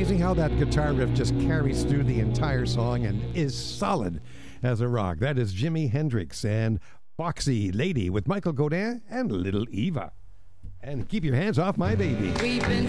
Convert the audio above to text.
amazing how that guitar riff just carries through the entire song and is solid as a rock. That is Jimi Hendrix and Foxy Lady with Michael Godin and Little Eva. And Keep Your Hands Off My Baby. We've been